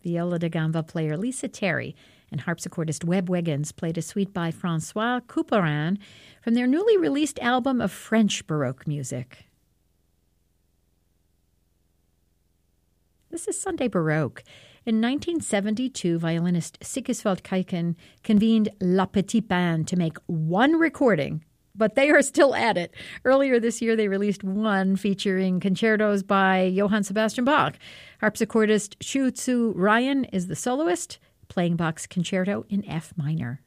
Viola da gamba player Lisa Terry and harpsichordist Webb Wiggins played a suite by Francois Couperin from their newly released album of French Baroque music. This is Sunday Baroque. In 1972, violinist Sigiswald Kaiken convened La Petite Bande to make one recording, but they are still at it. Earlier this year, they released one featuring concertos by Johann Sebastian Bach. Harpsichordist Shu Tzu Ryan is the soloist, playing Bach's concerto in F minor.